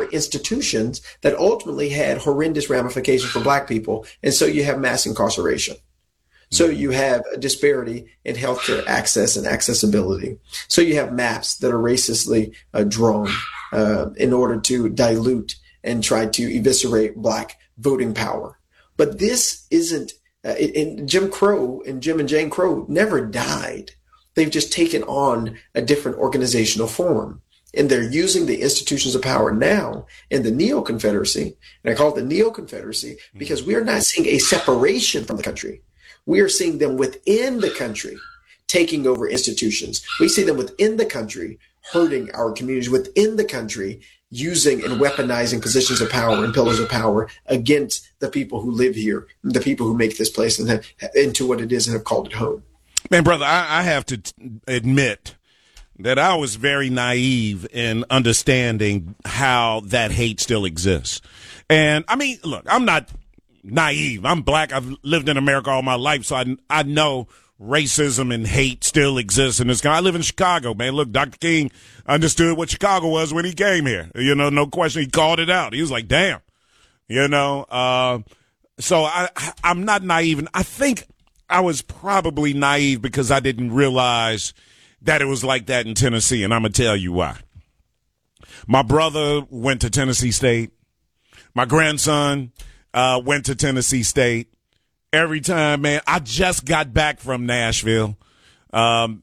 institutions that ultimately had horrendous ramifications for Black people. And so you have mass incarceration. So you have a disparity in healthcare access and accessibility. So you have maps that are racistly drawn in order to dilute and try to eviscerate Black voting power. But this isn't Jim Crow and Jim and Jane Crow never died. They've just taken on a different organizational form. And they're using the institutions of power now in the Neo-Confederacy. And I call it the Neo-Confederacy because we are not seeing a separation from the country. We are seeing them within the country taking over institutions. We see them within the country hurting our communities, within the country using and weaponizing positions of power and pillars of power against the people who live here, the people who make this place into what it is and have called it home. Man, brother, I have to admit that I was very naive in understanding how that hate still exists. And I mean, look, I'm not naive. I'm Black. I've lived in America all my life, so I know racism and hate still exists in this country. I live in Chicago, man. Look, Dr. King understood what Chicago was when he came here. You know, no question. He called it out. He was like, damn. You know, so I'm not naive. And I think I was probably naive because I didn't realize that it was like that in Tennessee, and I'm going to tell you why. My brother went to Tennessee State. My grandson went to Tennessee State. Every time, man, I just got back from Nashville, going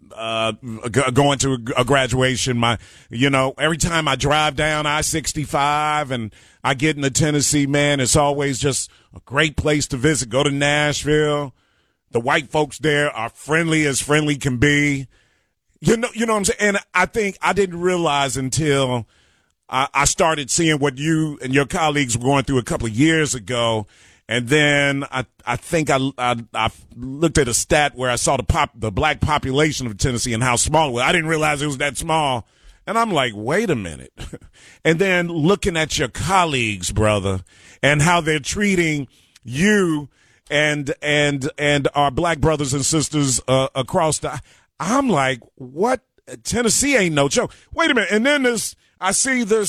to a graduation. Every time I drive down I-65 and I get into Tennessee, man, it's always just a great place to visit. Go to Nashville. The white folks there are friendly as friendly can be. You know what I'm saying? And I think I didn't realize until I started seeing what you and your colleagues were going through a couple of years ago. And then I think I looked at a stat where I saw the Black population of Tennessee and how small it was. I didn't realize it was that small. And I'm like, wait a minute. And then looking at your colleagues, brother, and how they're treating you and our Black brothers and sisters across I'm like, what? Tennessee ain't no joke. Wait a minute. And then I see this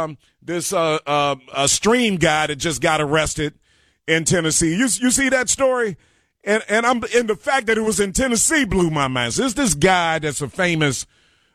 stream guy that just got arrested in Tennessee. You see that story? And the fact that it was in Tennessee blew my mind. So there's this guy that's a famous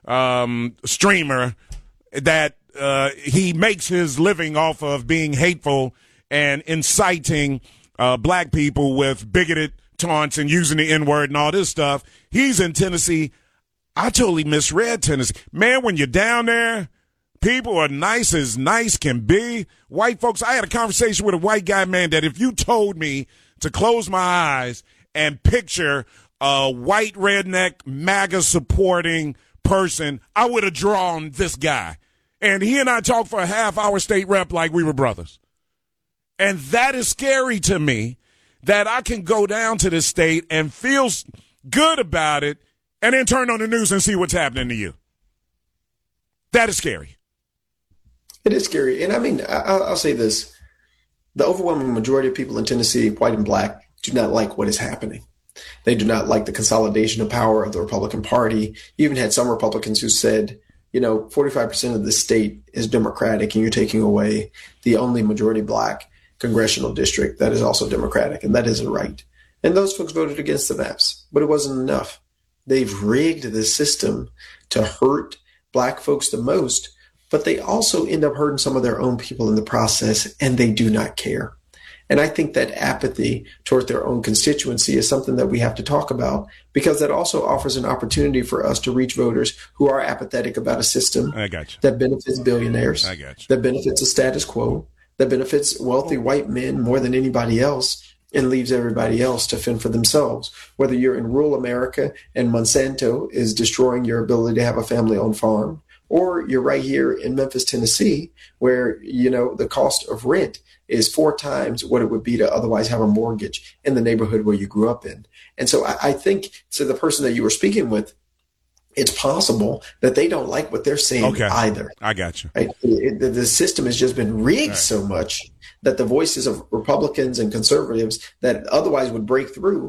streamer that he makes his living off of being hateful and inciting Black people with bigoted taunts and using the N-word and all this stuff. He's in Tennessee. I totally misread Tennessee. Man, when you're down there, people are nice as nice can be. White folks, I had a conversation with a white guy, man, that if you told me to close my eyes and picture a white redneck MAGA supporting person, I would have drawn this guy. And he and I talked for a half hour state rep like we were brothers. And that is scary to me, that I can go down to this state and feel good about it and then turn on the news and see what's happening to you. That is scary. It is scary. And I mean, I'll say this. The overwhelming majority of people in Tennessee, white and Black, do not like what is happening. They do not like the consolidation of power of the Republican Party. You even had some Republicans who said, 45% of the state is Democratic and you're taking away the only majority Black congressional district that is also Democratic, and that isn't right. And those folks voted against the maps, but it wasn't enough. They've rigged the system to hurt Black folks the most, but they also end up hurting some of their own people in the process, and they do not care. And I think that apathy toward their own constituency is something that we have to talk about, because that also offers an opportunity for us to reach voters who are apathetic about a system that benefits billionaires, that benefits the status quo, that benefits wealthy white men more than anybody else, and leaves everybody else to fend for themselves. Whether you're in rural America and Monsanto is destroying your ability to have a family-owned farm, or you're right here in Memphis, Tennessee, where, the cost of rent is 4 times what it would be to otherwise have a mortgage in the neighborhood where you grew up in. And so I think, so the person that you were speaking with, it's possible that they don't like what they're saying either. I got you. Right? The system has just been rigged so much that the voices of Republicans and conservatives that otherwise would break through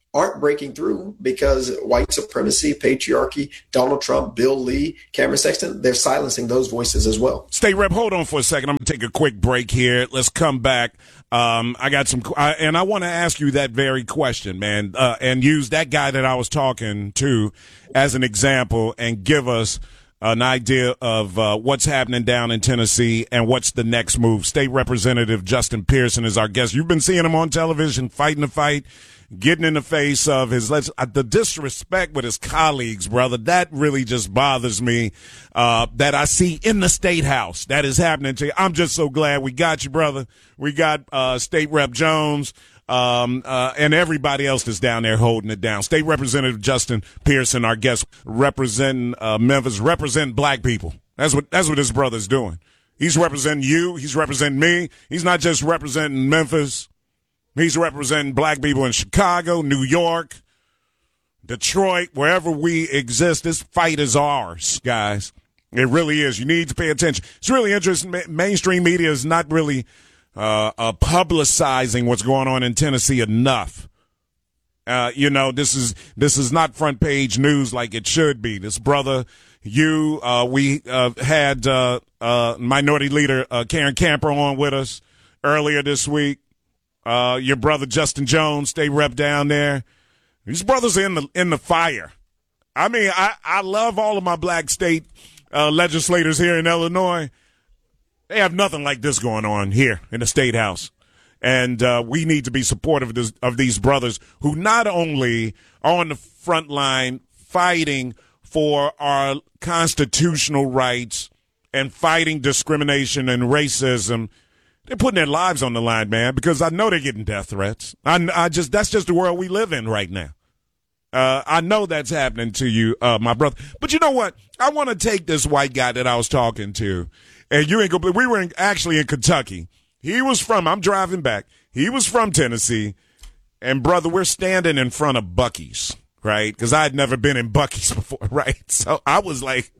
aren't breaking through because white supremacy, patriarchy, Donald Trump, Bill Lee, Cameron Sexton, they're silencing those voices as well. State Rep, hold on for a second. I'm going to take a quick break here. Let's come back. I got and I want to ask you that very question, man, and use that guy that I was talking to as an example and give us an idea of what's happening down in Tennessee and what's the next move. State Representative Justin Pearson is our guest. You've been seeing him on television, fighting the fight, getting in the face of the disrespect with his colleagues, brother. That really just bothers me, that I see in the State House. That is happening to you. I'm just so glad we got you, brother. We got, State Rep Jones, and everybody else that's down there holding it down. State Representative Justin Pearson, our guest, representing, Memphis, representing black people. That's what his brother's doing. He's representing you. He's representing me. He's not just representing Memphis. He's representing black people in Chicago, New York, Detroit, wherever we exist. This fight is ours, guys. It really is. You need to pay attention. It's really interesting. Mainstream media is not really publicizing what's going on in Tennessee enough. This is not front page news like it should be. This brother, we had Minority Leader Karen Camper on with us earlier this week. Your brother Justin Jones, State Rep down there. These brothers are in the fire. I mean, I love all of my black state legislators here in Illinois. They have nothing like this going on here in the State House. And we need to be supportive of these brothers who not only are on the front line fighting for our constitutional rights and fighting discrimination and racism, they're putting their lives on the line, man, because I know they're getting death threats. That's just the world we live in right now. I know that's happening to you, my brother. But you know what? I want to take this white guy that I was talking to, and you ain't gonna. We were actually in Kentucky. I'm driving back. He was from Tennessee, and brother, we're standing in front of Buc-ee's, right? Because I had never been in Buc-ee's before, right? So I was like,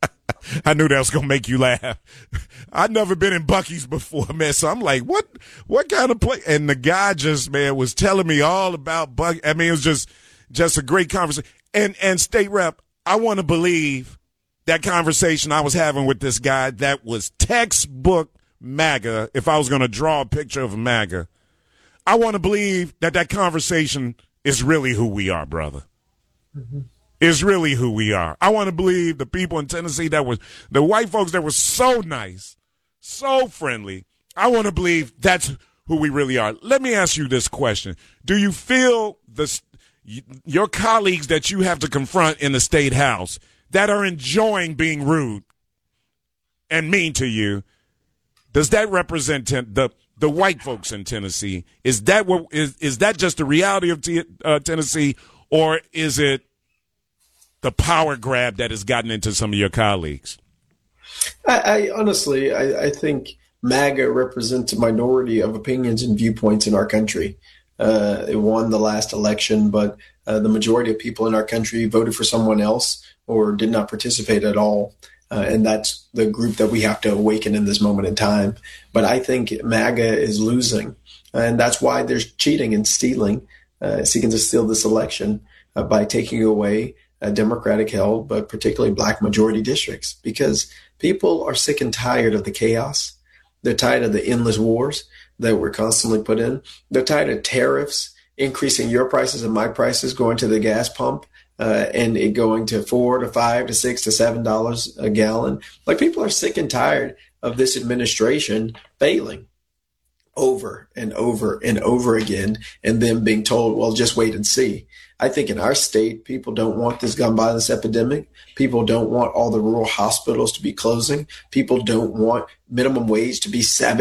I knew that was gonna make you laugh. I'd never been in Buc-ee's before, man. So I'm like, what kind of place? And the guy just, man, was telling me all about Buc-ee's. I mean, it was just a great conversation. And State Rep, I want to believe that conversation I was having with this guy, that was textbook MAGA. If I was going to draw a picture of a MAGA, I want to believe that conversation is really who we are, brother. Mm-hmm. Is really who we are. I want to believe the people in Tennessee the white folks that were so nice, so friendly. I want to believe that's who we really are. Let me ask you this question. Do you feel your colleagues that you have to confront in the State House that are enjoying being rude and mean to you, does that represent the white folks in Tennessee? Is that just the reality of Tennessee, or is it the power grab that has gotten into some of your colleagues? I honestly think MAGA represents a minority of opinions and viewpoints in our country. It won the last election, but the majority of people in our country voted for someone else or did not participate at all. And that's the group that we have to awaken in this moment in time. But I think MAGA is losing. And that's why they're cheating and stealing, seeking to steal this election by taking away Democratic held, but particularly black majority districts, because people are sick and tired of the chaos. They're tired of the endless wars that we're constantly put in. They're tired of tariffs increasing your prices and my prices, going to the gas pump, and it going to $4 to $5 to $6 to $7 a gallon. Like, people are sick and tired of this administration failing over and over and over again, and then being told, well, just wait and see. I think in our state, people don't want this gun violence epidemic. People don't want all the rural hospitals to be closing. People don't want minimum wage to be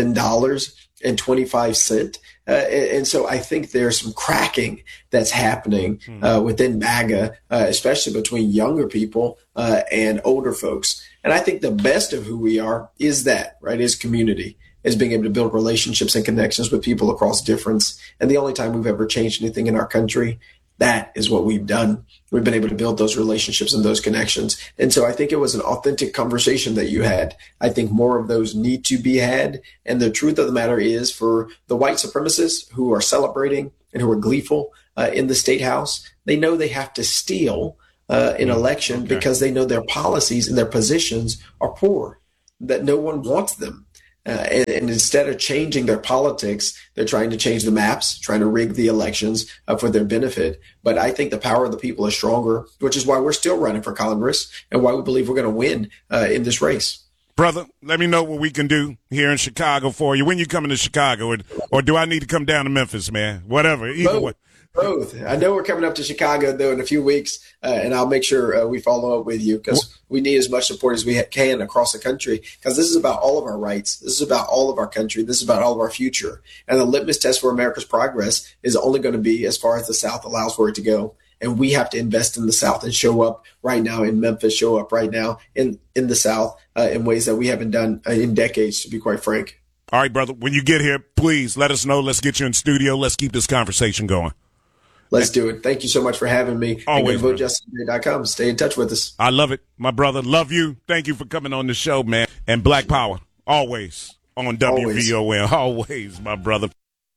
$7.25. And so I think there's some cracking that's happening within MAGA, especially between younger people and older folks. And I think the best of who we are is that, right, is community, is being able to build relationships and connections with people across difference. And the only time we've ever changed anything in our country, that is what we've done. We've been able to build those relationships and those connections. And so I think it was an authentic conversation that you had. I think more of those need to be had. And the truth of the matter is, for the white supremacists who are celebrating and who are gleeful in the state house, they know they have to steal an election because they know their policies and their positions are poor, that no one wants them. And instead of changing their politics, they're trying to change the maps, trying to rig the elections for their benefit. But I think the power of the people is stronger, which is why we're still running for Congress and why we believe we're going to win in this race. Brother, let me know what we can do here in Chicago for you. When you coming to Chicago, or do I need to come down to Memphis, man? Whatever, either way. Both. I know we're coming up to Chicago, though, in a few weeks, and I'll make sure we follow up with you because we need as much support as we can across the country because this is about all of our rights. This is about all of our country. This is about all of our future. And the litmus test for America's progress is only going to be as far as the South allows for it to go. And we have to invest in the South and show up right now in Memphis, show up right now in the South in ways that we haven't done in decades, to be quite frank. All right, brother. When you get here, please let us know. Let's get you in studio. Let's keep this conversation going. Let's do it. Thank you so much for having me. Always. And VoteJusticeToday.com. Stay in touch with us. I love it. My brother, love you. Thank you for coming on the show, man. And Black Power, always on WVOL. Always, my brother.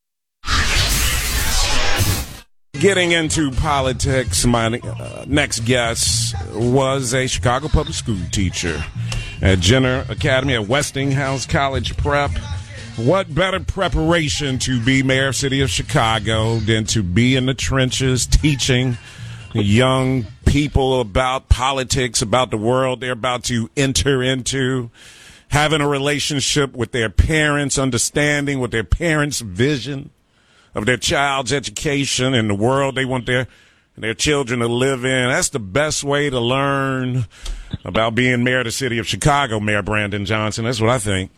Getting into politics, my next guest was a Chicago public school teacher at Jenner Academy at Westinghouse College Prep. What better preparation to be mayor of the city of Chicago than to be in the trenches teaching young people about politics, about the world they're about to enter into, having a relationship with their parents, understanding what their parents' vision of their child's education and the world they want their children to live in. That's the best way to learn about being mayor of the city of Chicago, Mayor Brandon Johnson. That's what I think.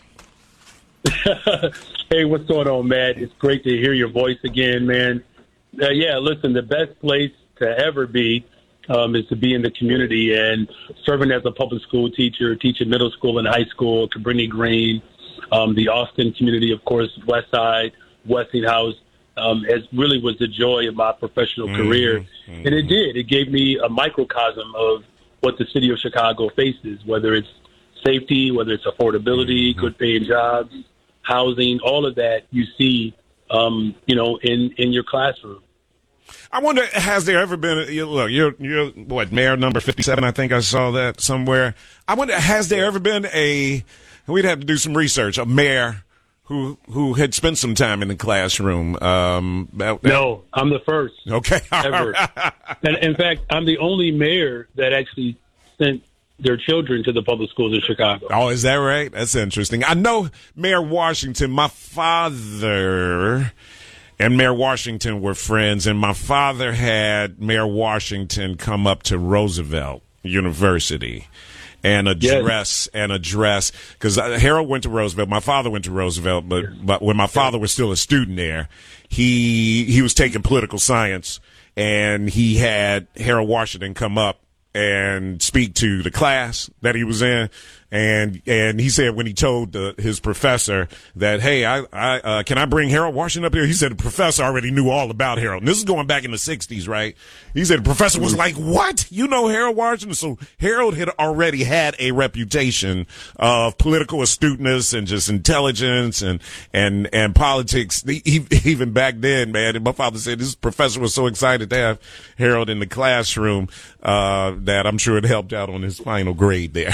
Hey, what's going on, Matt? It's great to hear your voice again, man. Listen, the best place to ever be is to be in the community and serving as a public school teacher, teaching middle school and high school, Cabrini Green, the Austin community, of course, West Side, Westinghouse. As really was the joy of my professional career. And it did. It gave me a microcosm of what the city of Chicago faces, whether it's safety, whether it's affordability, good paying jobs, housing, all of that you see, in your classroom. I wonder, has there ever been, you're what, mayor number 57, I think I saw that somewhere. I wonder, has there ever been we'd have to do some research, a mayor who had spent some time in the classroom? No, I'm the first. Okay. Ever. And in fact, I'm the only mayor that actually sent their children to the public schools in Chicago. Oh, is that right? That's interesting. I know Mayor Washington, my father and Mayor Washington were friends, and my father had Mayor Washington come up to Roosevelt University and address, because Harold went to Roosevelt. My father went to Roosevelt, but when my father was still a student there, he was taking political science, and he had Harold Washington come up and speak to the class that he was in. And he said when he told his professor that, hey, I can I bring Harold Washington up here? He said the professor already knew all about Harold. And this is going back in the 60s, right? He said the professor was like, what? You know Harold Washington? So Harold had already had a reputation of political astuteness and just intelligence and politics. Even back then, man. And my father said this professor was so excited to have Harold in the classroom that I'm sure it helped out on his final grade there.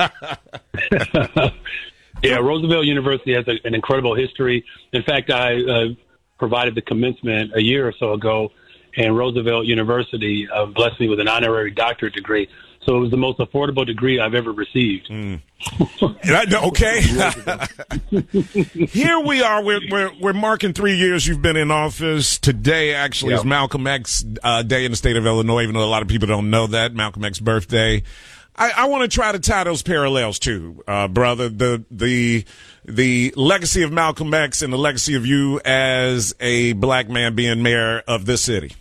Yeah, Roosevelt University has an incredible history. In fact, I provided the commencement a year or so ago, and Roosevelt University blessed me with an honorary doctorate degree. So it was the most affordable degree I've ever received. Okay. Here we are. We're marking 3 years you've been in office. Today, actually, is Malcolm X Day in the state of Illinois, even though a lot of people don't know that. Malcolm X birthday. I want to try to tie those parallels too, brother. The legacy of Malcolm X and the legacy of you as a black man being mayor of this city.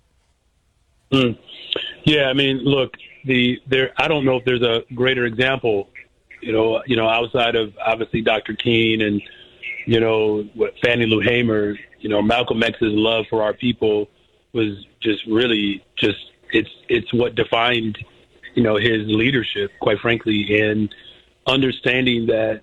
Yeah, I mean, look, I don't know if there's a greater example, outside of obviously Dr. King and Fannie Lou Hamer. Malcolm X's love for our people was just really it's what defined his leadership, quite frankly, and understanding that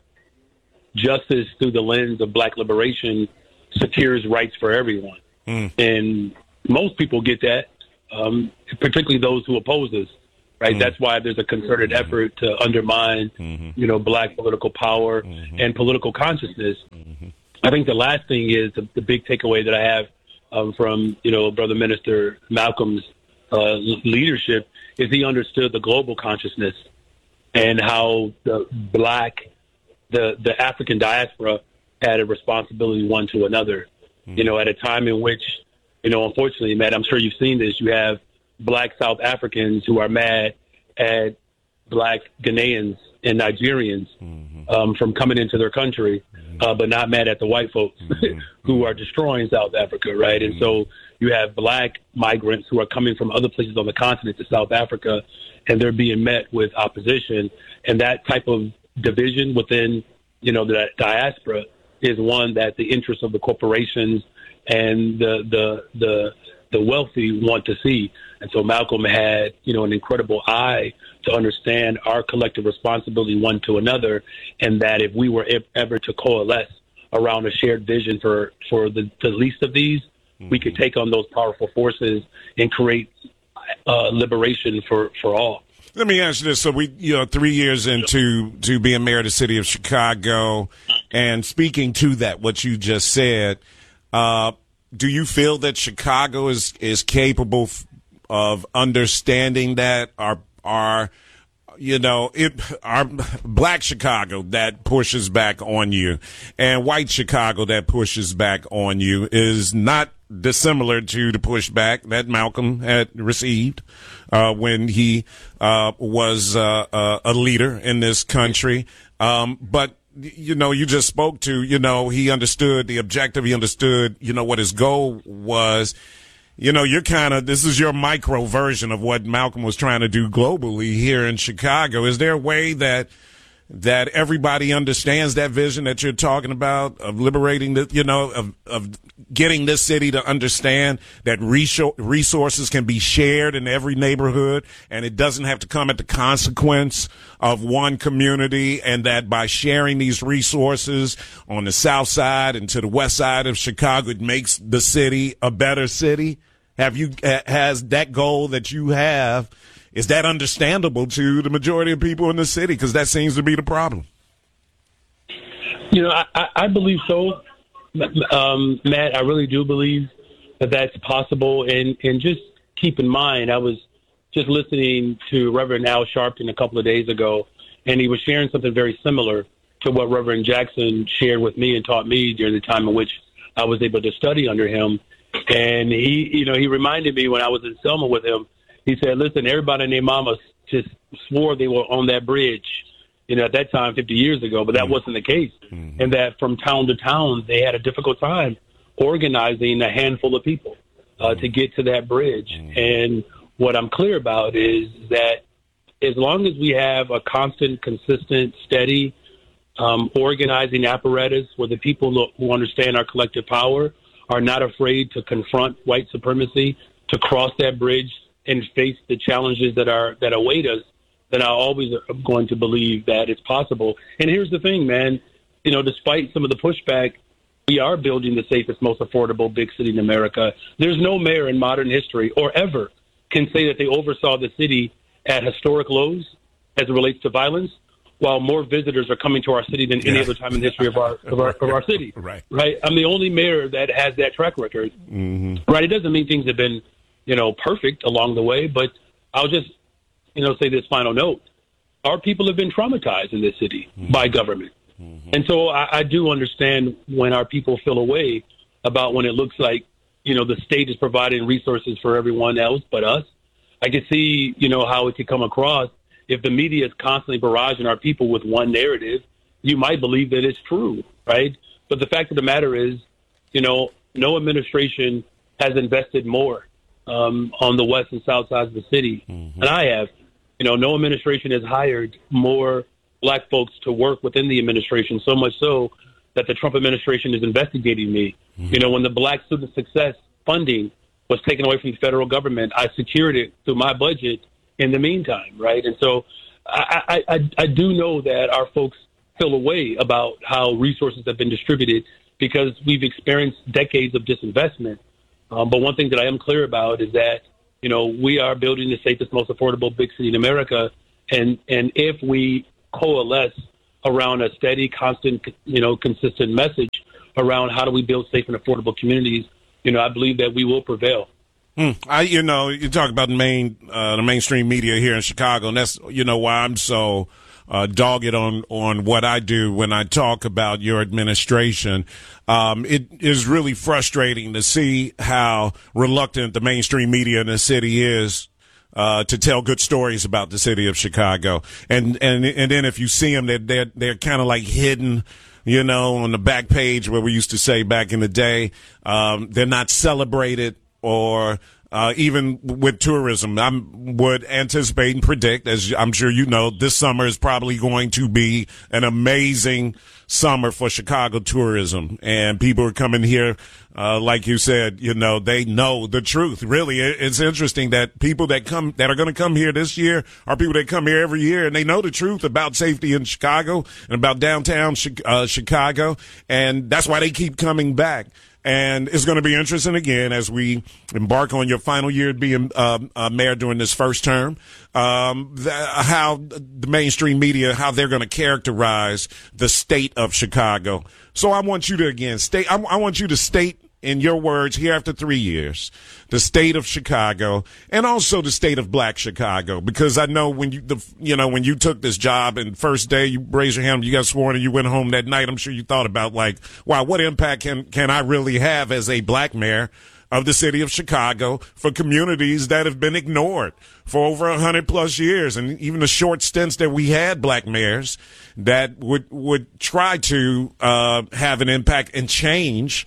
justice through the lens of black liberation secures rights for everyone. And most people get that, particularly those who oppose us. Right. That's why there's a concerted effort to undermine, black political power and political consciousness. I think the last thing is the big takeaway that I have from, Brother Minister Malcolm's leadership is he understood the global consciousness and how the African diaspora had a responsibility one to another. At a time in which, unfortunately, Matt, I'm sure you've seen this, you have black South Africans who are mad at black Ghanaians and Nigerians from coming into their country, but not mad at the white folks who are destroying South Africa, right? And so you have black migrants who are coming from other places on the continent to South Africa, and they're being met with opposition. And that type of division within, the diaspora is one that the interests of the corporations and the wealthy want to see. And so Malcolm had, an incredible eye to understand our collective responsibility one to another, and that if we were ever to coalesce around a shared vision for the least of these, we could take on those powerful forces and create liberation for all. Let me ask you this. So we, 3 years into being mayor of the city of Chicago, and speaking to that, what you just said, do you feel that Chicago is capable of understanding that our black Chicago that pushes back on you and white Chicago that pushes back on you is not dissimilar to the pushback that Malcolm had received when he was a leader in this country. But you just spoke to, he understood the objective. He understood, what his goal was. This is your micro version of what Malcolm was trying to do globally here in Chicago. Is there a way that everybody understands that vision that you're talking about of liberating of getting this city to understand that resources can be shared in every neighborhood, and it doesn't have to come at the consequence of one community, and that by sharing these resources on the south side and to the west side of Chicago, it makes the city a better city? Has that goal that you have, is that understandable to the majority of people in the city? Because that seems to be the problem. I believe so, Matt. I really do believe that that's possible. And just keep in mind, I was just listening to Reverend Al Sharpton a couple of days ago, and he was sharing something very similar to what Reverend Jackson shared with me and taught me during the time in which I was able to study under him. And he reminded me when I was in Selma with him, he said, listen, everybody and their mama just swore they were on that bridge, at that time 50 years ago, but that wasn't the case. And that from town to town, they had a difficult time organizing a handful of people to get to that bridge. And what I'm clear about is that as long as we have a constant, consistent, steady organizing apparatus where the people who understand our collective power are not afraid to confront white supremacy, to cross that bridge and face the challenges that await us, then I always am going to believe that it's possible. And here's the thing, man, despite some of the pushback, we are building the safest, most affordable big city in America. There's no mayor in modern history or ever can say that they oversaw the city at historic lows as it relates to violence, while more visitors are coming to our city than any other time in the history of our city. Right. I'm the only mayor that has that track record. Right. It doesn't mean things have been, perfect along the way, but I'll just, say this final note. Our people have been traumatized in this city by government. And so I do understand when our people feel a way about when it looks like, the state is providing resources for everyone else but us. I can see, how it could come across. If the media is constantly barraging our people with one narrative, you might believe that it's true, right? But the fact of the matter is, no administration has invested more on the west and south sides of the city than I have. No administration has hired more black folks to work within the administration, so much so that the Trump administration is investigating me. When the Black Student Success funding was taken away from the federal government, I secured it through my budget in the meantime, right? And so I do know that our folks feel a way about how resources have been distributed because we've experienced decades of disinvestment. But one thing that I am clear about is that, we are building the safest, most affordable big city in America. And if we coalesce around a steady, constant, consistent message around how do we build safe and affordable communities, I believe that we will prevail. You talk about the mainstream media here in Chicago, and that's, why I'm so dogged on what I do when I talk about your administration. It is really frustrating to see how reluctant the mainstream media in the city is to tell good stories about the city of Chicago. And then if you see them, they're kind of like hidden, on the back page where we used to say back in the day. They're not celebrated or even with tourism. I would anticipate and predict, as I'm sure you know, this summer is probably going to be an amazing summer for Chicago tourism. And people are coming here, like you said, they know the truth. Really, it's interesting that people that are going to come here this year are people that come here every year, and they know the truth about safety in Chicago and about downtown Chicago. And that's why they keep coming back. And it's going to be interesting again as we embark on your final year being mayor during this first term, how the mainstream media, how they're going to characterize the state of Chicago. So I want you to I want you to state in your words here after 3 years, the state of Chicago and also the state of Black Chicago, because I know when when you took this job and first day you raised your hand, you got sworn and you went home that night, I'm sure you thought about wow, what impact can I really have as a Black mayor of the city of Chicago for communities that have been ignored for over 100+ years, and even the short stints that we had Black mayors that would try to have an impact and change.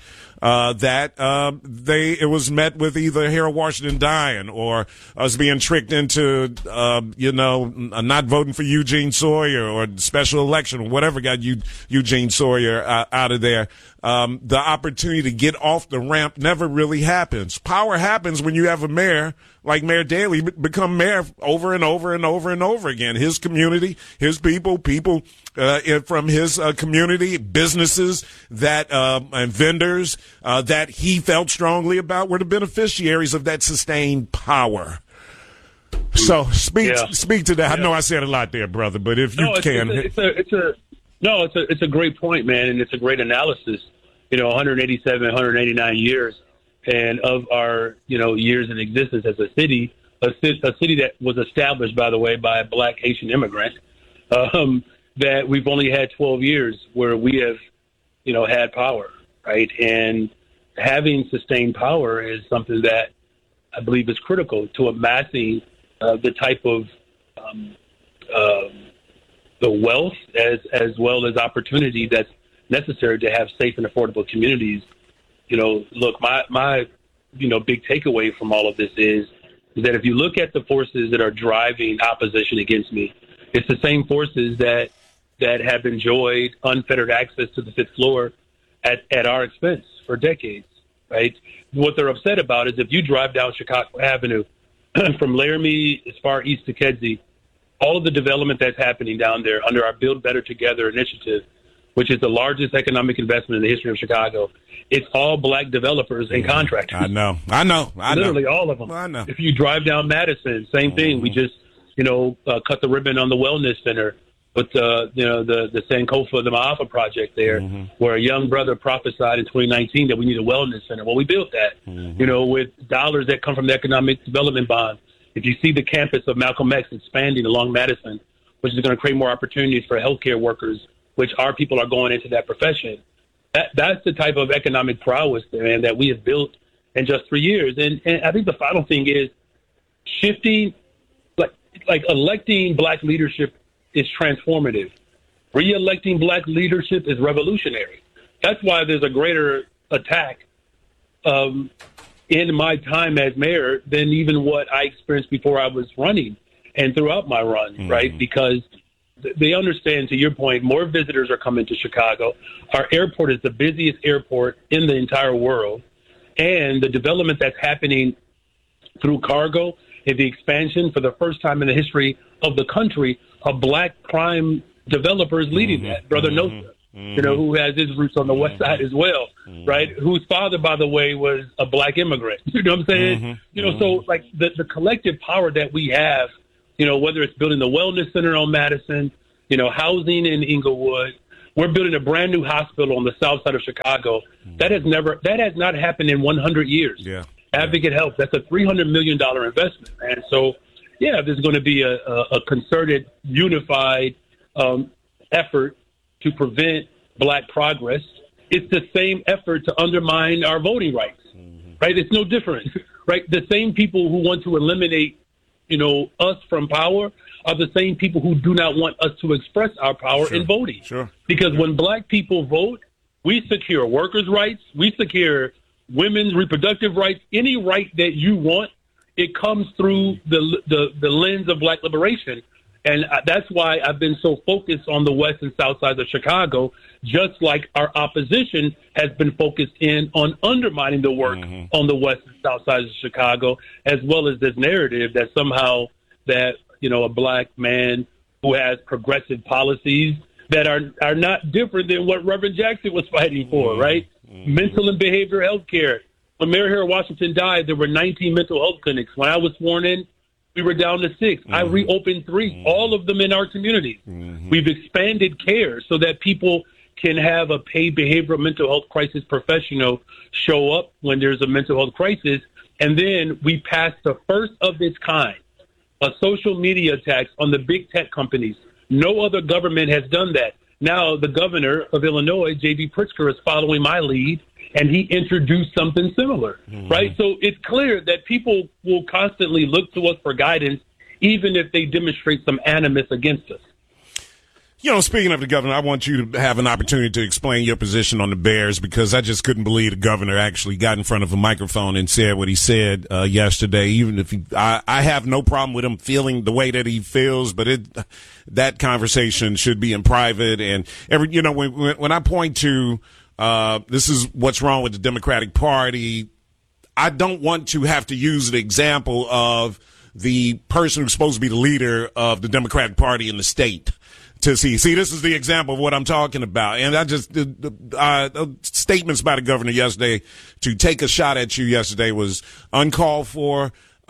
It was met with either Harold Washington dying or us being tricked into, not voting for Eugene Sawyer or special election or whatever got Eugene Sawyer out of there. The opportunity to get off the ramp never really happens. Power happens when you have a mayor like Mayor Daley become mayor over and over and over and over again. His community, his people from his community, businesses and vendors that he felt strongly about were the beneficiaries of that sustained power. So speak to that. I know I said a lot there, brother, but if you can. It's a great point, man, and it's a great analysis. 187, 189 years, and of our, years in existence as a city that was established, by the way, by a Black Haitian immigrant, that we've only had 12 years where we have, had power, right? And having sustained power is something that I believe is critical to amassing the type of the wealth as well as opportunity that's necessary to have safe and affordable communities. Look, my big takeaway from all of this is that if you look at the forces that are driving opposition against me, it's the same forces that have enjoyed unfettered access to the fifth floor at our expense for decades, right? What they're upset about is if you drive down Chicago Avenue from Laramie as far east to Kedzie, all of the development that's happening down there under our Build Better Together initiative, which is the largest economic investment in the history of Chicago, it's all Black developers and contractors. I know. Literally all of them. I know. If you drive down Madison, same thing. We just, cut the ribbon on the Wellness Center with the Sankofa, the Ma'afa project there, where a young brother prophesied in 2019 that we need a wellness center. Well, we built that, with dollars that come from the Economic Development Bond. If you see the campus of Malcolm X expanding along Madison, which is going to create more opportunities for healthcare workers, which our people are going into that profession, that's the type of economic prowess, man, that we have built in just 3 years. And I think the final thing is shifting, like electing Black leadership is transformative. Re-electing Black leadership is revolutionary. That's why there's a greater attack in my time as mayor than even what I experienced before I was running and throughout my run, right? Because they understand, to your point, more visitors are coming to Chicago. Our airport is the busiest airport in the entire world. And the development that's happening through cargo and the expansion for the first time in the history of the country, a Black prime developer is leading that, Brother Nosa. who has his roots on the West Side as well, right? Whose father, by the way, was a black immigrant. You know what I'm saying? So like the collective power that we have, whether it's building the wellness center on Madison, housing in Inglewood, we're building a brand new hospital on the south side of Chicago. That has not happened in 100 years. Yeah. Advocate Health, that's a $300 million investment. And so, there's going to be a concerted, unified effort to prevent black progress. It's the same effort to undermine our voting rights, right? It's no different, right? The same people who want to eliminate, us from power are the same people who do not want us to express our power in voting. Sure. Because when black people vote, we secure workers' rights, we secure women's reproductive rights, any right that you want, it comes through the lens of black liberation. And that's why I've been so focused on the west and south sides of Chicago, just like our opposition has been focused on undermining the work on the west and south sides of Chicago, as well as this narrative that somehow that, a black man who has progressive policies that are not different than what Reverend Jackson was fighting for, right? Mental and behavioral health care. When Mayor Harold Washington died, there were 19 mental health clinics. When I was sworn in, we were down to 6. I reopened 3, all of them in our communities. We've expanded care so that people can have a paid behavioral mental health crisis professional show up when there's a mental health crisis. And then we passed the first of its kind, a social media tax on the big tech companies. No other government has done that. Now the governor of Illinois, J.B. Pritzker, is following my lead, and he introduced something similar, right? So it's clear that people will constantly look to us for guidance, even if they demonstrate some animus against us. Speaking of the governor, I want you to have an opportunity to explain your position on the Bears, because I just couldn't believe the governor actually got in front of a microphone and said what he said yesterday. Even if I have no problem with him feeling the way that he feels, but that conversation should be in private. And when I point to this is what's wrong with the Democratic Party, I don't want to have to use the example of the person who's supposed to be the leader of the Democratic Party in the state. To see, this is the example of what I'm talking about. And I just, statements by the governor yesterday to take a shot at you yesterday was uncalled for,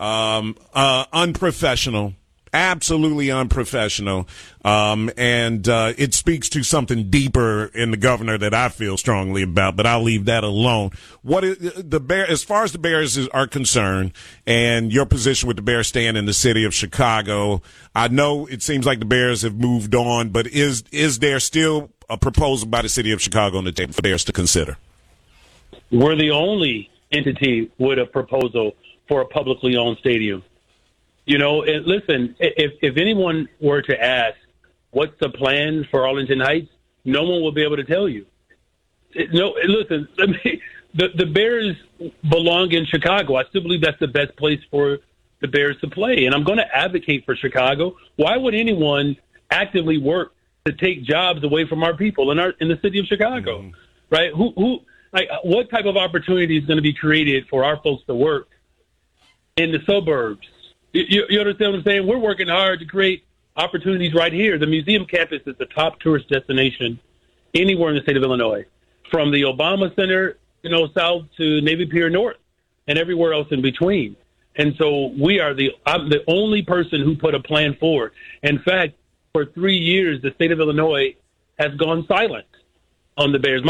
unprofessional, absolutely unprofessional. And it speaks to something deeper in the governor that I feel strongly about, but I'll leave that alone. What is as far as the Bears are concerned and your position with the Bears stand in the city of Chicago, I know it seems like the Bears have moved on, but is there still a proposal by the city of Chicago on the table for Bears to consider? We're the only entity with a proposal for a publicly owned stadium. And listen, if anyone were to ask, what's the plan for Arlington Heights, no one will be able to tell you. Listen, the Bears belong in Chicago. I still believe that's the best place for the Bears to play. And I'm going to advocate for Chicago. Why would anyone actively work to take jobs away from our people in the city of Chicago? Right? What type of opportunity is going to be created for our folks to work in the suburbs? You understand what I'm saying? We're working hard to create opportunities right here. The museum campus is the top tourist destination anywhere in the state of Illinois, from the Obama Center, south to Navy Pier North and everywhere else in between. And so I'm the only person who put a plan forward. In fact, for 3 years, the state of Illinois has gone silent on the Bears.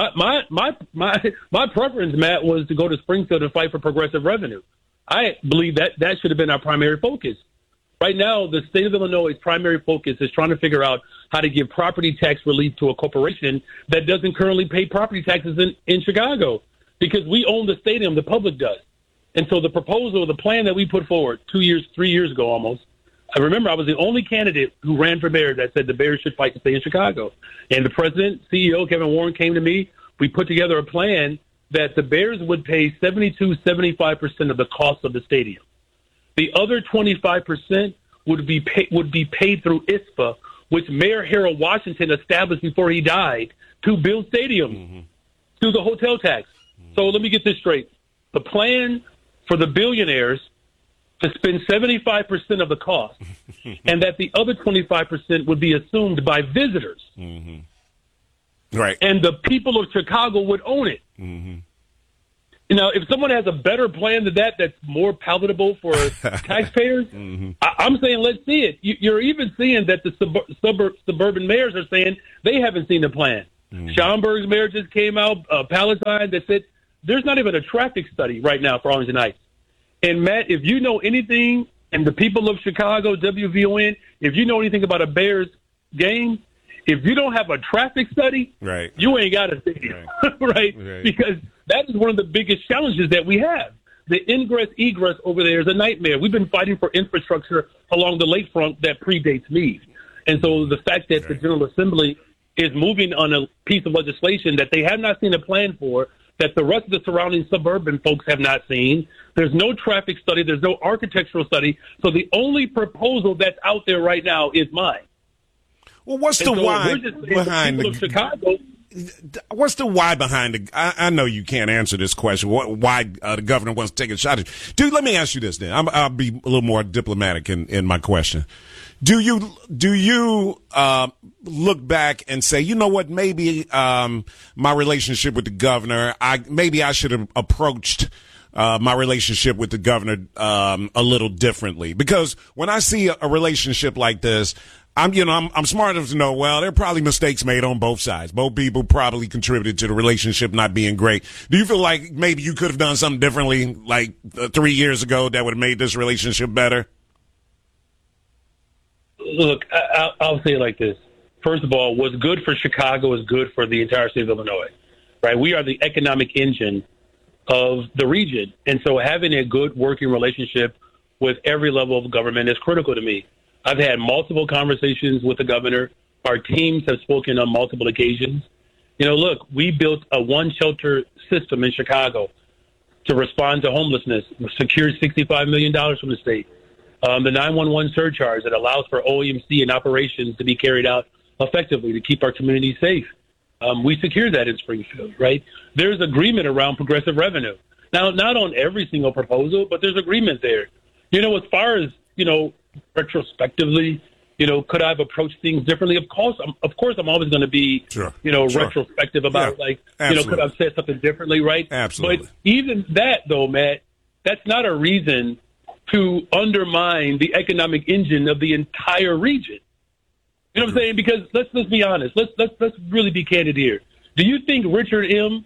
My preference, Matt, was to go to Springfield and fight for progressive revenue. I believe that should have been our primary focus. Right now, the state of Illinois' primary focus is trying to figure out how to give property tax relief to a corporation that doesn't currently pay property taxes in Chicago, because we own the stadium, the public does. And so the proposal, the plan that we put forward 3 years ago almost, I remember I was the only candidate who ran for mayor that said the Bears should fight to stay in Chicago. And the president, CEO, Kevin Warren, came to me. We put together a plan that the Bears would pay 75% of the cost of the stadium. The other 25% would be paid through ISPA, which Mayor Harold Washington established before he died to build stadiums through the hotel tax. So let me get this straight. The plan for the billionaires to spend 75% of the cost, and that the other 25% would be assumed by visitors. Right. and the people of Chicago would own it. Mm-hmm. Now, if someone has a better plan than that, that's more palatable for taxpayers, Mm-hmm. I'm saying let's see it. You're even seeing that the suburban mayors are saying they haven't seen the plan. Mm-hmm. Schaumburg's mayor just came out, Palatine, that said there's not even a traffic study right now for Arlington Heights. And, Matt, if you know anything, and the people of Chicago, WVON, if you know anything about a Bears game, if you don't have a traffic study, right, you ain't got a thing, right? Because that is one of the biggest challenges that we have. The ingress, egress over there is a nightmare. We've been fighting for infrastructure along the lakefront that predates me. And so the fact that the General Assembly is moving on a piece of legislation that they have not seen a plan for, that the rest of the surrounding suburban folks have not seen. There's no traffic study. There's no architectural study. So the only proposal that's out there right now is mine. Well, what's the why behind the Chicago? What's the why behind the? I know you can't answer this question. Why the governor wants to take a shot at you. Dude, let me ask you this then. I'll be a little more diplomatic in my question. Do you look back and say, you know what, maybe my relationship with the governor, maybe I should have approached my relationship with the governor a little differently? Because when I see a relationship like this, I'm smart enough to know, well, there are probably mistakes made on both sides. Both people probably contributed to the relationship not being great. Do you feel like maybe you could have done something differently, like 3 years ago, that would have made this relationship better? Look, I'll say it like this. First of all, what's good for Chicago is good for the entire state of Illinois, right? We are the economic engine of the region. And so having a good working relationship with every level of government is critical to me. I've had multiple conversations with the governor. Our teams have spoken on multiple occasions. You know, look, we built a one-shelter system in Chicago to respond to homelessness. We secured $65 million from the state. The 911 surcharge that allows for OEMC and operations to be carried out effectively to keep our community safe. We secured that in Springfield, right? There's agreement around progressive revenue. Now, not on every single proposal, but there's agreement there. You know, as far as, retrospectively, could I have approached things differently? Of course, I'm always going to be, retrospective about could I have said something differently, right? Absolutely. But even that, though, Matt, that's not a reason to undermine the economic engine of the entire region. You know what I'm saying? Because let's be honest. Let's really be candid here. Do you think Richard M.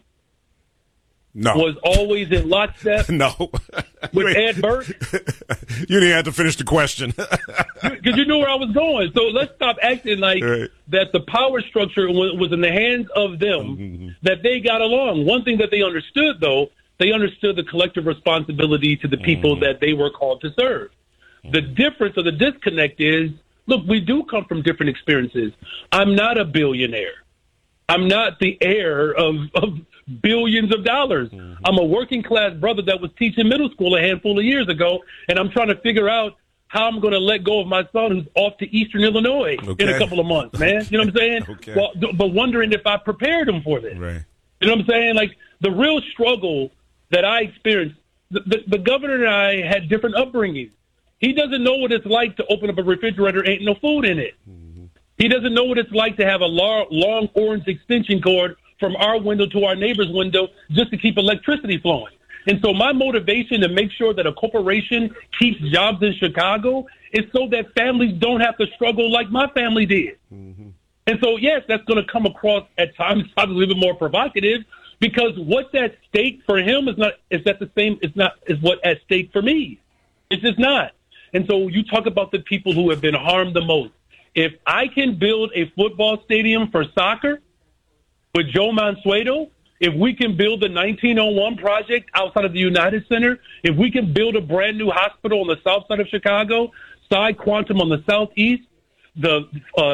was always in lockstep? No. With Ed Burke? You didn't have to finish the question. Because you knew where I was going. So let's stop acting like that the power structure was in the hands of them, that they got along. One thing that they understood, though, they understood the collective responsibility to the people that they were called to serve. The difference or the disconnect is, look, we do come from different experiences. I'm not a billionaire. I'm not the heir of billions of dollars. I'm a working class brother that was teaching middle school a handful of years ago, and I'm trying to figure out how I'm going to let go of my son who's off to Eastern Illinois in a couple of months, man. You know what I'm saying? Well, but wondering if I prepared him for this. Right. You know what I'm saying? Like, the real struggle that I experienced, the governor and I had different upbringings. He doesn't know what it's like to open up a refrigerator, ain't no food in it. He doesn't know what it's like to have a long orange extension cord from our window to our neighbor's window just to keep electricity flowing. And so my motivation to make sure that a corporation keeps jobs in Chicago is so that families don't have to struggle like my family did. And so, yes, that's going to come across at times probably a little bit more provocative, because what's at stake for him is that the same is what at stake for me. It's just not. And so you talk about the people who have been harmed the most. If I can build a football stadium for soccer with Joe Mansueto, if we can build the 1901 project outside of the United Center, if we can build a brand new hospital on the south side of Chicago, Psi Quantum on the southeast, the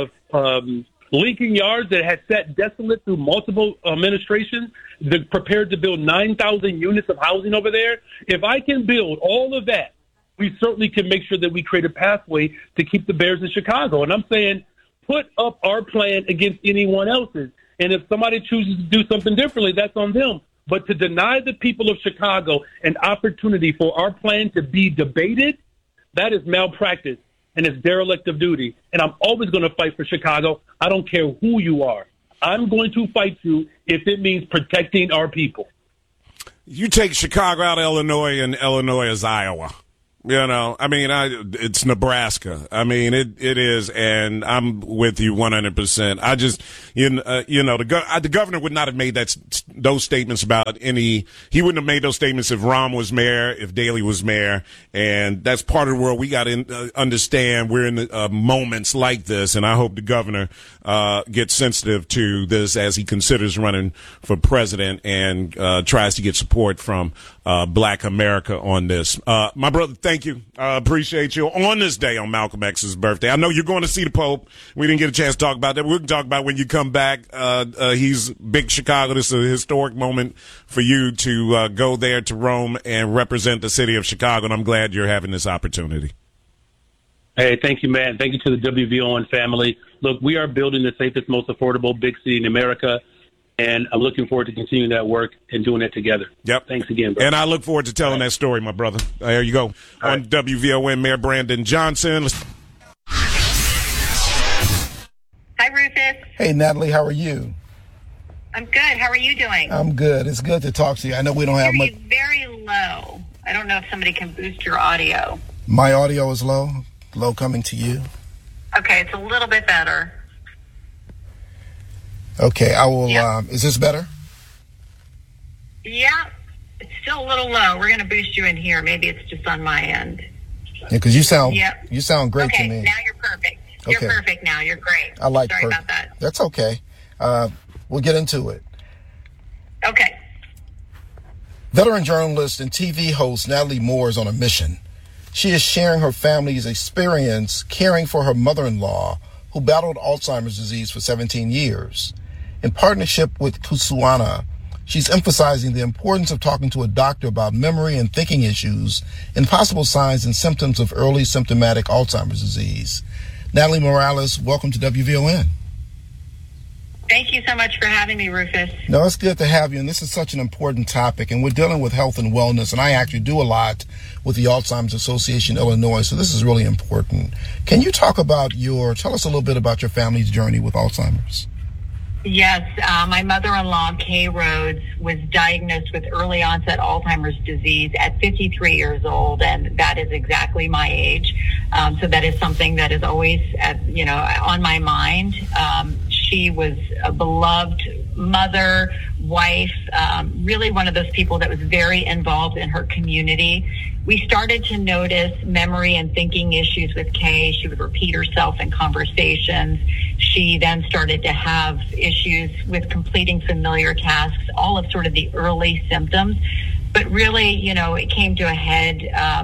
Lincoln Yards that has sat desolate through multiple administrations, they're prepared to build 9,000 units of housing over there. If I can build all of that, we certainly can make sure that we create a pathway to keep the Bears in Chicago. And I'm saying, put up our plan against anyone else's. And if somebody chooses to do something differently, that's on them. But to deny the people of Chicago an opportunity for our plan to be debated, that is malpractice and it's derelict of duty. And I'm always going to fight for Chicago. I don't care who you are. I'm going to fight you if it means protecting our people. You take Chicago out of Illinois, and Illinois is Iowa. You know, I mean, it's Nebraska. I mean, it is, and I'm with you 100%. I just, the governor would not have made those statements about he wouldn't have made those statements if Rahm was mayor, if Daley was mayor, and that's part of the world we got to understand. We're in moments like this, and I hope the governor gets sensitive to this as he considers running for president and tries to get support from Black America on this. My brother, thank you. Appreciate you on this day on Malcolm X's birthday. I know you're going to see the Pope. We didn't get a chance to talk about that. We can talk about when you come back. He's big Chicago. This is a historic moment for you to go there to Rome and represent the city of Chicago, and I'm glad you're having this opportunity. Hey, thank you, man. Thank you to the WVON family. Look, we are building the safest, most affordable big city in America. And I'm looking forward to continuing that work and doing it together. Yep. Thanks again, bro. And I look forward to telling that story, my brother. There you go. All on right. WVON, Mayor Brandon Johnson. Hi, Rufus. Hey, Natalie, how are you? I'm good. How are you doing? I'm good. It's good to talk to you. I know we don't have much. You're very low. I don't know if somebody can boost your audio. My audio is low coming to you. Okay, it's a little bit better. Okay, I will. Yeah. Is this better? Yeah, it's still a little low. We're going to boost you in here. Maybe it's just on my end. Yeah, because you sound great Okay, to me. now you're perfect. You're Okay. perfect now. You're great. I like. Sorry about that. That's okay. We'll get into it. Okay. Veteran journalist and TV host Natalie Moore is on a mission. She is sharing her family's experience caring for her mother-in-law, who battled Alzheimer's disease for 17 years. In partnership with Kusuana, she's emphasizing the importance of talking to a doctor about memory and thinking issues and possible signs and symptoms of early symptomatic Alzheimer's disease. Natalie Morales, welcome to WVON. Thank you so much for having me, Rufus. No, it's good to have you, and this is such an important topic, and we're dealing with health and wellness, and I actually do a lot with the Alzheimer's Association Illinois, so this is really important. Can you tell us a little bit about your family's journey with Alzheimer's? Yes, my mother-in-law, Kay Rhodes, was diagnosed with early onset Alzheimer's disease at 53 years old, and that is exactly my age. So that is something that is always, on my mind. She was a beloved mother, wife, really one of those people that was very involved in her community. We started to notice memory and thinking issues with Kay. She would repeat herself in conversations. She then started to have issues with completing familiar tasks, all of sort of the early symptoms. But really, it came to a head,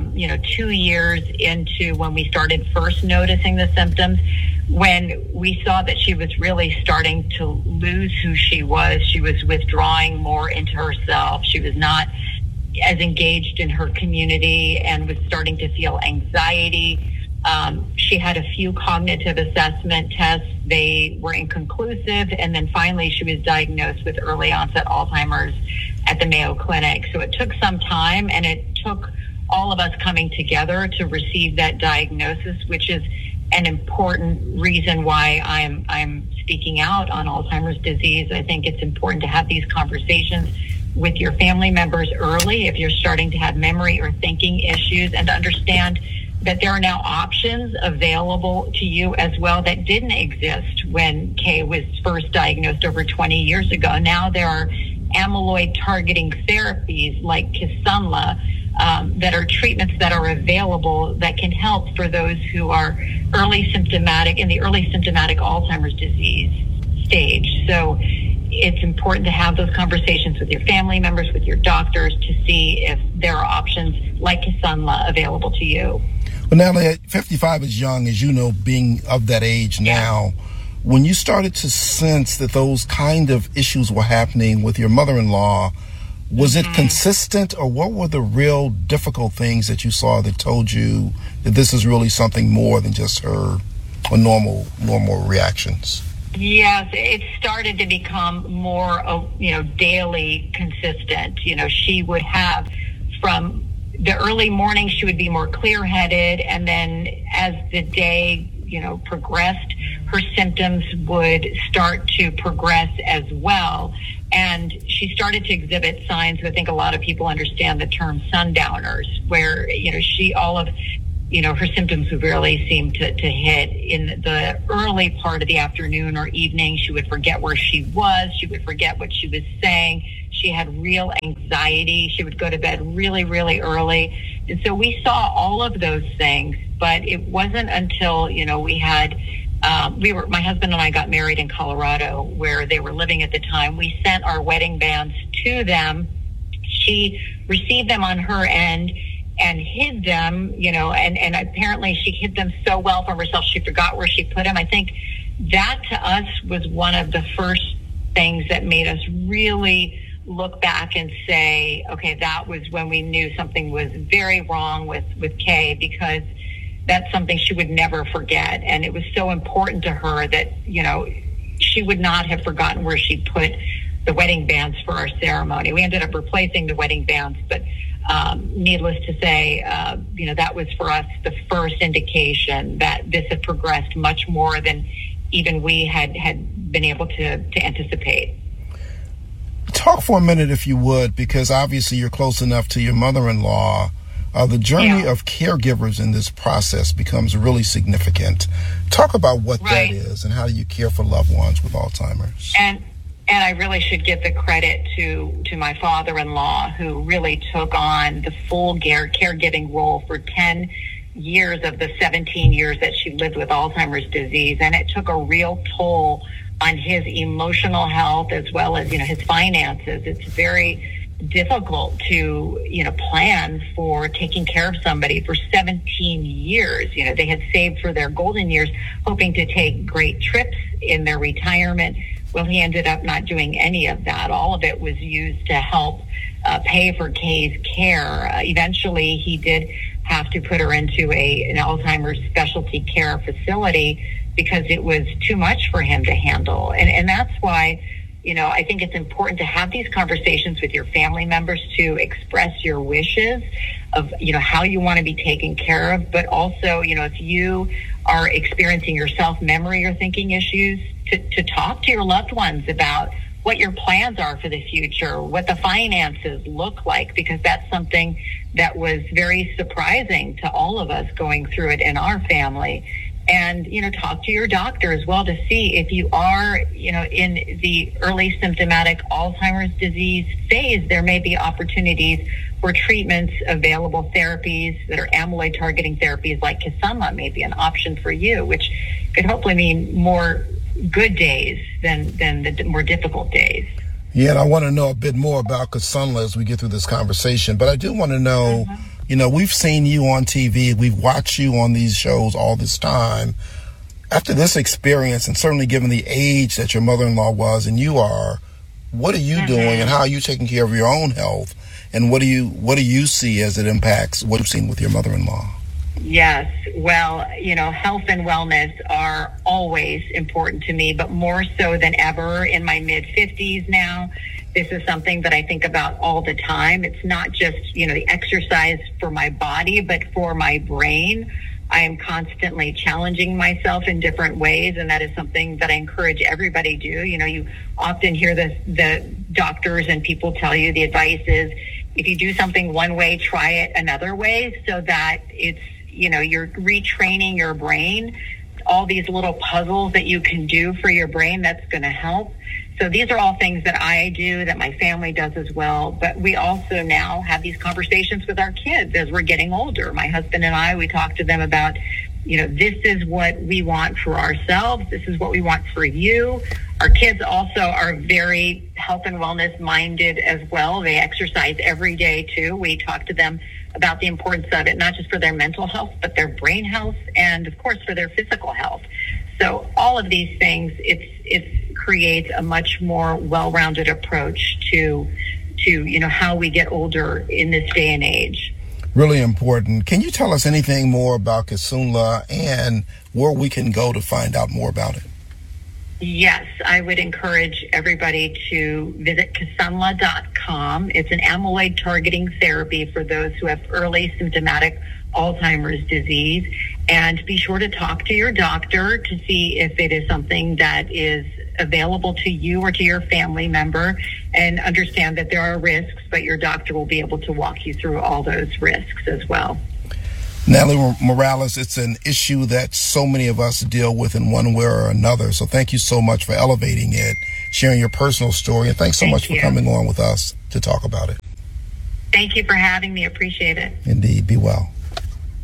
2 years into when we started first noticing the symptoms, when we saw that she was really starting to lose who she was. She was withdrawing more into herself. She was not as engaged in her community and was starting to feel anxiety. She had a few cognitive assessment tests. They were inconclusive. And then finally, she was diagnosed with early onset Alzheimer's at the Mayo Clinic. So it took some time, and it took all of us coming together to receive that diagnosis, which is an important reason why I'm speaking out on Alzheimer's disease. I think it's important to have these conversations with your family members early if you're starting to have memory or thinking issues, and to understand that there are now options available to you as well that didn't exist when Kay was first diagnosed over 20 years ago. Now there are amyloid targeting therapies like Kisunla that are treatments that are available that can help for those who are in the early symptomatic Alzheimer's disease stage. So it's important to have those conversations with your family members, with your doctors, to see if there are options like Kisunla available to you. Well, Natalie, 55 is young, as you know, being of that age now. When you started to sense that those kind of issues were happening with your mother-in-law, was it consistent, or what were the real difficult things that you saw that told you that this is really something more than just her normal reactions? Yes, it started to become more, daily consistent. She would have, from the early morning, she would be more clear-headed, and then as the day, progressed, her symptoms would start to progress as well. And she started to exhibit signs. I think a lot of people understand the term sundowners, where, her symptoms would really seem to hit in the early part of the afternoon or evening. She would forget where she was. She would forget what she was saying. She had real anxiety. She would go to bed really, really early. And so we saw all of those things, but it wasn't until, we had, my husband and I got married in Colorado, where they were living at the time. We sent our wedding bands to them. She received them on her end and hid them, and apparently she hid them so well from herself, she forgot where she put them. I think that to us was one of the first things that made us really look back and say, okay, that was when we knew something was very wrong with Kay, because that's something she would never forget. And it was so important to her that, she would not have forgotten where she put the wedding bands for our ceremony. We ended up replacing the wedding bands, but needless to say, that was for us the first indication that this had progressed much more than even we had been able to anticipate. Talk for a minute, if you would, because obviously you're close enough to your mother-in-law. The journey of caregivers in this process becomes really significant. Talk about what that is and how do you care for loved ones with Alzheimer's. And I really should give the credit to my father-in-law, who really took on the full caregiving role for 10 years of the 17 years that she lived with Alzheimer's disease. And it took a real toll on his emotional health as well as, his finances. It's very difficult to, plan for taking care of somebody for 17 years. They had saved for their golden years, hoping to take great trips in their retirement. Well, he ended up not doing any of that. All of it was used to help pay for Kay's care. Eventually, he did have to put her into an Alzheimer's specialty care facility because it was too much for him to handle. And that's why, I think it's important to have these conversations with your family members to express your wishes of, how you want to be taken care of. But also, if you are experiencing yourself memory or thinking issues, to talk to your loved ones about what your plans are for the future, what the finances look like, because that's something that was very surprising to all of us going through it in our family. And, talk to your doctor as well to see if you are, in the early symptomatic Alzheimer's disease phase, there may be opportunities for treatments, available therapies that are amyloid targeting therapies like Kisunla may be an option for you, which could hopefully mean more good days than the more difficult days. Yeah, and I want to know a bit more about Kisunla as we get through this conversation, but I do want to know, we've seen you on TV, we've watched you on these shows all this time. After this experience, and certainly given the age that your mother-in-law was and you are, what are you doing and how are you taking care of your own health? And what do you see as it impacts what you've seen with your mother-in-law? Yes. Well, health and wellness are always important to me, but more so than ever in my mid-50s now. This is something that I think about all the time. It's not just, the exercise for my body, but for my brain. I am constantly challenging myself in different ways, and that is something that I encourage everybody to do. You often hear the doctors and people tell you the advice is, if you do something one way, try it another way, so that it's, you're retraining your brain. All these little puzzles that you can do for your brain, that's going to help. So these are all things that I do, that my family does as well. But we also now have these conversations with our kids as we're getting older. My husband and I, we talk to them about, this is what we want for ourselves. This is what we want for you. Our kids also are very health and wellness minded as well. They exercise every day too. We talk to them about the importance of it, not just for their mental health, but their brain health and of course for their physical health. So all of these things, it creates a much more well-rounded approach to how we get older in this day and age. Really important. Can you tell us anything more about Kisunla and where we can go to find out more about it? Yes, I would encourage everybody to visit Kisunla.com. It's an amyloid targeting therapy for those who have early symptomatic Alzheimer's disease. And be sure to talk to your doctor to see if it is something that is available to you or to your family member, and understand that there are risks, but your doctor will be able to walk you through all those risks as well. Natalie Morales, it's an issue that so many of us deal with in one way or another. So thank you so much for elevating it, sharing your personal story, and thanks so much for coming on with us to talk about it. Thank you for having me. Appreciate it. Indeed. Be well.